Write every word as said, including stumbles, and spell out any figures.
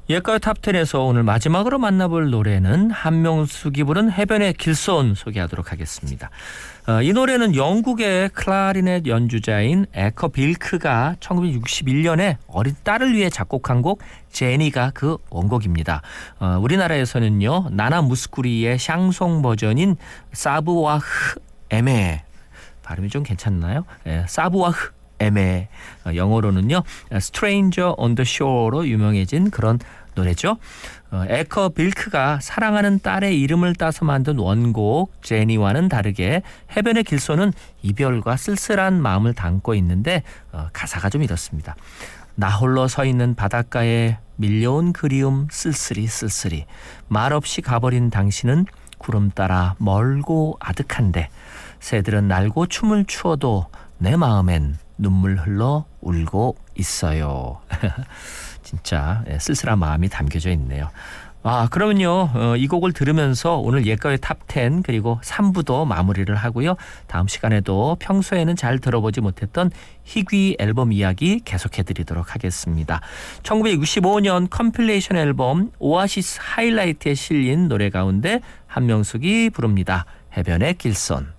옛가요 탑텐에서 오늘 마지막으로 만나볼 노래는 한명숙이 부른 해변의 길손 소개하도록 하겠습니다. 어, 이 노래는 영국의 클라리넷 연주자인 에커 빌크가 천구백육십일 년에 어린 딸을 위해 작곡한 곡 제니가 그 원곡입니다. 어, 우리나라에서는요 나나 무스쿠리의 샹송 버전인 사부와흐 에메 발음이 좀 괜찮나요? 예, 사부와흐 에메 영어로는요 Stranger on the Shore로 유명해진 그런 노래죠. 어, 에커 빌크가 사랑하는 딸의 이름을 따서 만든 원곡 제니와는 다르게 해변의 길손은 이별과 쓸쓸한 마음을 담고 있는데 어, 가사가 좀 이렇습니다. 나 홀로 서 있는 바닷가에 밀려온 그리움 쓸쓸히 쓸쓸히 말없이 가버린 당신은 구름 따라 멀고 아득한데 새들은 날고 춤을 추어도 내 마음엔 눈물 흘러 울고 있어요. 진짜 쓸쓸한 마음이 담겨져 있네요. 아 그러면요 어, 이 곡을 들으면서 오늘 옛가요 탑텐 그리고 삼 부도 마무리를 하고요. 다음 시간에도 평소에는 잘 들어보지 못했던 희귀 앨범 이야기 계속해드리도록 하겠습니다. 천구백육십오 년 컴필레이션 앨범 오아시스 하이라이트에 실린 노래 가운데 한명숙이 부릅니다. 해변의 길손.